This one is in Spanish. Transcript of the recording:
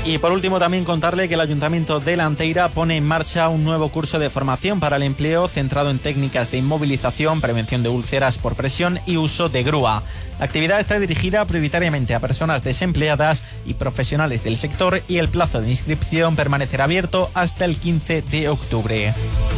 Y por último también contarle que el Ayuntamiento de La Anteira pone en marcha un nuevo curso de formación para el empleo centrado en técnicas de inmovilización, prevención de úlceras por presión y uso de grúa. La actividad está dirigida prioritariamente a personas desempleadas y profesionales del sector y el plazo de inscripción permanecerá abierto hasta el 15 de octubre.